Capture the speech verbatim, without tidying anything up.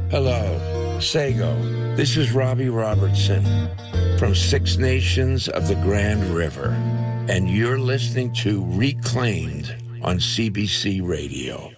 Hello, Sago. This is Robbie Robertson from Six Nations of the Grand River, and you're listening to Reclaimed on C B C Radio.